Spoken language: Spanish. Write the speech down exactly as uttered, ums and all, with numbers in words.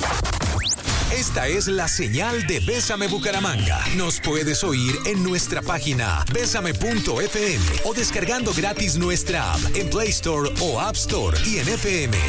Esta es la señal de Bésame Bucaramanga. Nos puedes oír en nuestra página bésame punto efe eme o descargando gratis nuestra app en Play Store o App Store y en F M